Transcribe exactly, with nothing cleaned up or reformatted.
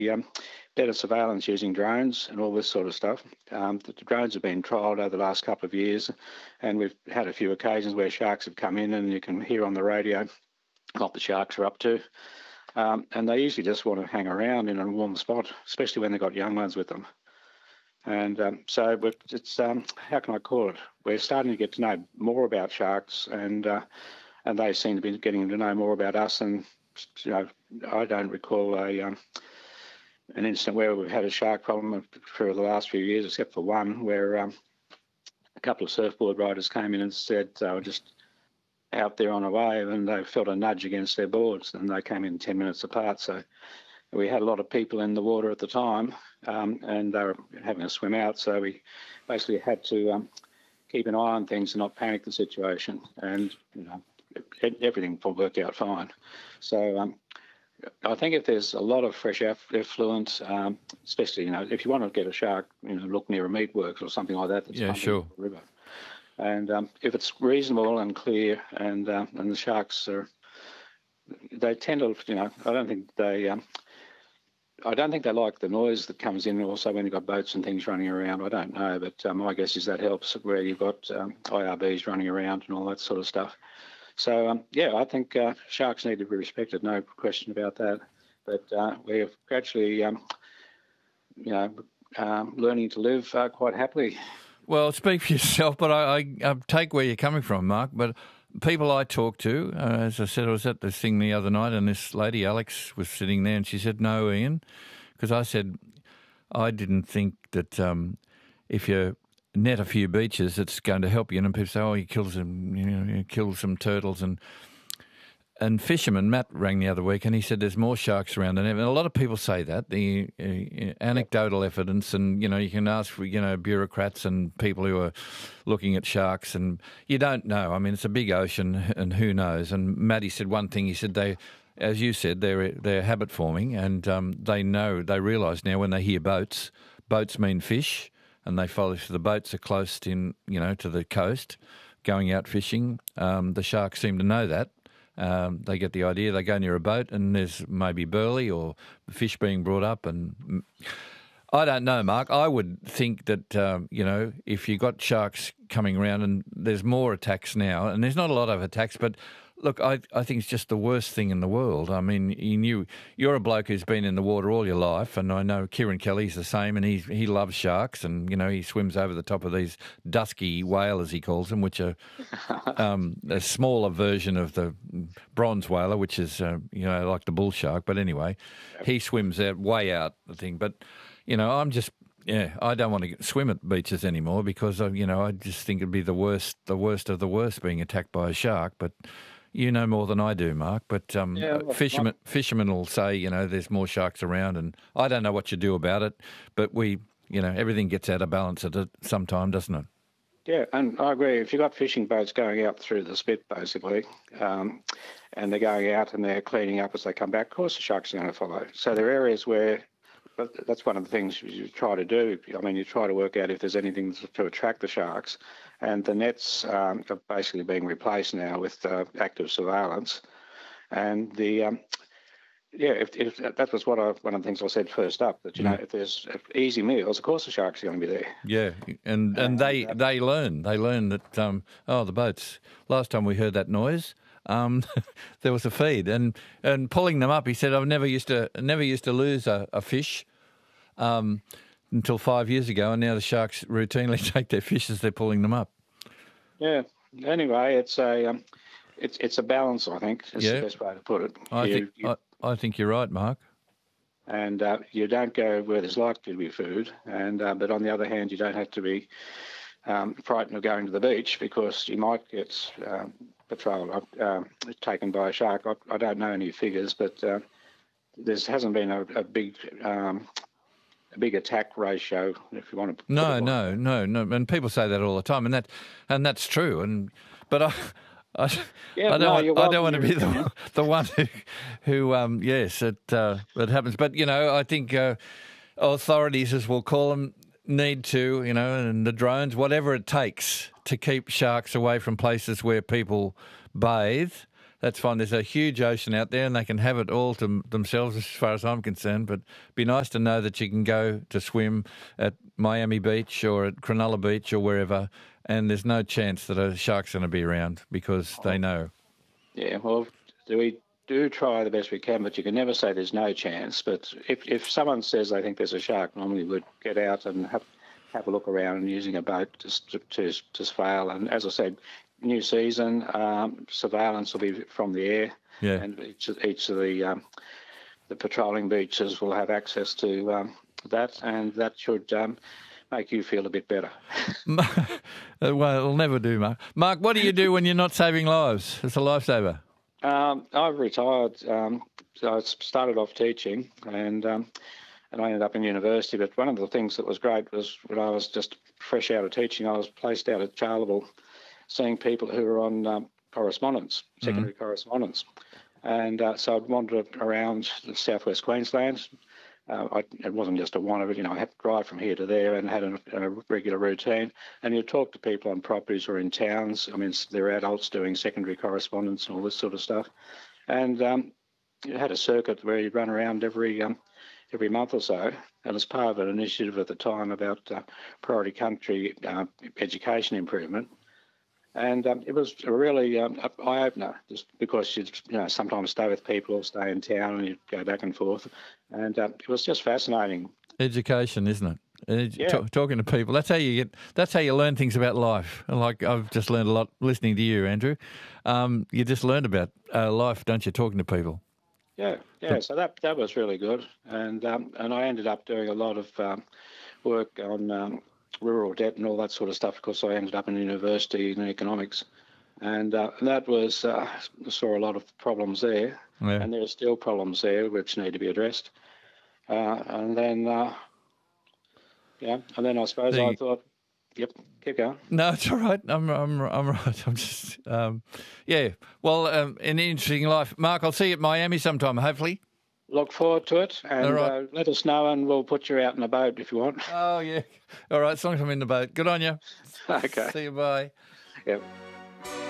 um, better surveillance using drones and all this sort of stuff. Um, the, the drones have been trialled over the last couple of years, and we've had a few occasions where sharks have come in and you can hear on the radio what the sharks are up to. Um, and they usually just want to hang around in a warm spot, especially when they've got young ones with them. And um, so it's, um, how can I call it? We're starting to get to know more about sharks, and uh, and they seem to be getting to know more about us. And, you know, I don't recall a um, an incident where we've had a shark problem for the last few years, except for one where um, a couple of surfboard riders came in and said they were just out there on a wave and they felt a nudge against their boards, and they came in ten minutes apart. So we had a lot of people in the water at the time, um, and they were having a swim out. So we basically had to um, keep an eye on things and not panic the situation. And, you know, everything worked out fine. So um, I think if there's a lot of fresh effluent, um, especially, you know, if you want to get a shark, you know, look near a meatworks or something like that. That's yeah, sure. The river. And um, if it's reasonable and clear, and uh, and the sharks are, they tend to, you know, I don't think they, um, I don't think they like the noise that comes in. Also, when you've got boats and things running around, I don't know, but um, my guess is that helps where you've got um, I R Bs running around and all that sort of stuff. So um, yeah, I think uh, sharks need to be respected, no question about that. But uh, we're gradually, um, you know, um, learning to live uh, quite happily. Well, speak for yourself, but I, I, I take where you're coming from, Mark. But people I talk to, uh, as I said, I was at this thing the other night, and this lady, Alex, was sitting there, and she said, no, Ian, because I said I didn't think that um, if you net a few beaches, it's going to help you. And people say, oh, you kill some, you know, you kill some turtles. And And fisherman, Matt rang the other week and he said there's more sharks around than ever. And a lot of people say that, the uh, anecdotal evidence, and, you know, you can ask for, you know, bureaucrats and people who are looking at sharks, and you don't know. I mean, it's a big ocean and who knows. And Matty said one thing, he said they, as you said, they're, they're habit forming, and um, they know, they realise now when they hear boats, boats mean fish, and they follow, so the boats are close in, you know, to the coast, going out fishing. Um, the sharks seem to know that. Um, they get the idea. They go near a boat and there's maybe burley or fish being brought up. And I don't know, Mark. I would think that, um, you know, if you got sharks coming around, and there's more attacks now, and there's not a lot of attacks, but look, I, I think it's just the worst thing in the world. I mean, you knew, you're a bloke who's been in the water all your life, and I know Kieran Kelly's the same, and he he loves sharks, and, you know, he swims over the top of these dusky whale, as he calls them, which are um, a smaller version of the bronze whaler, which is, uh, you know, like the bull shark. But anyway, he swims out, way out the thing. But, you know, I'm just... Yeah, I don't want to swim at beaches anymore because, you know, I just think it'd be the worst, the worst of the worst being attacked by a shark. But you know more than I do, Mark. But um, yeah, well, fishermen, fishermen will say, you know, there's more sharks around, and I don't know what you do about it. But we, you know, everything gets out of balance at some time, doesn't it? Yeah, and I agree. If you've got fishing boats going out through the spit, basically, um, and they're going out and they're cleaning up as they come back, of course the sharks are going to follow. So there are areas where... But that's one of the things you try to do. I mean, you try to work out if there's anything to attract the sharks. And the nets um, are basically being replaced now with uh, active surveillance. And the, um, yeah, if, if that was what I, one of the things I said first up, that, you know, if there's easy meals, of course the sharks are going to be there. Yeah, and, and they, uh, they learn. They learn that, um, oh, the boats, last time we heard that noise, Um, there was a feed, and, and pulling them up. He said, "I've never used to never used to lose a, a fish um, until five years ago, and now the sharks routinely take their fish as they're pulling them up." Yeah. Anyway, it's a um, it's it's a balance. I think is yeah. the best way to put it. I you, think you, I, I think you're right, Mark. And uh, you don't go where there's likely to be food, and uh, but on the other hand, you don't have to be um, frightened of going to the beach because you might get. Um, patrol uh, taken by a shark. I, I don't know any figures, but uh, there hasn't been a, a big um, a big attack ratio, if you want to. No, no, no, no. And people say that all the time, and that and that's true. And but I. I, yeah, I don't, no, want, you're I don't want to be the, the one who, who um, yes, it, uh, it happens. But, you know, I think uh, authorities, as we'll call them, need to, you know, and the drones, whatever it takes to keep sharks away from places where people bathe that's fine. There's a huge ocean out there and they can have it all to themselves as far as I'm concerned, but it'd be nice to know that you can go to swim at Miami Beach or at Cronulla Beach or wherever, and there's no chance that a shark's going to be around because they know. Yeah, well, we do try the best we can, but you can never say there's no chance. But if, if someone says they think there's a shark, normally we'd get out and have, have a look around and using a boat to, to, to surveil. And as I said, new season, um, surveillance will be from the air, yeah. and each of, each of the um, the patrolling beaches will have access to um, that, and that should um, make you feel a bit better. Well, it'll never do, Mark. Mark, what do you do when you're not saving lives? It's a lifesaver. Um, I've retired. Um, so I started off teaching, and um, and I ended up in university. But one of the things that was great was when I was just fresh out of teaching, I was placed out at Charleville, seeing people who were on um, correspondence, secondary mm-hmm. correspondence. And uh, so I'd wander around southwest Queensland. Uh, I, it wasn't just a one of it, you know, I had to drive from here to there and had a, a regular routine. And you talk to people on properties or in towns. I mean, they're adults doing secondary correspondence and all this sort of stuff. And um, you had a circuit where you'd run around every um, every month or so. And as part of an initiative at the time about uh, priority country uh, education improvement. And um, it was a really um, eye-opener, just because you'd you know sometimes stay with people or stay in town and you'd go back and forth. And uh, it was just fascinating. Education, isn't it? Edu- yeah. T- talking to people. That's how you get. That's how you learn things about life. Like I've just learned a lot listening to you, Andrew. Um, you just learned about uh, life, don't you? Talking to people. Yeah, yeah. So that that was really good. And um, and I ended up doing a lot of um, work on Um, rural debt and all that sort of stuff, because I ended up in university in economics, and, uh, and that was uh, saw a lot of problems there, yeah. And there are still problems there which need to be addressed. Uh, and then, uh, yeah, and then I suppose the, I thought, yep, keep going. No, it's all right. I'm, I'm, I'm right. I'm just, um, yeah. Well, um, an interesting life, Mark. I'll see you at Miami sometime, hopefully. Look forward to it, and right. uh, let us know, and we'll put you out in a boat if you want. Oh, yeah. All right, as long as I'm in the boat. Good on you. Okay. See you, bye. Yep.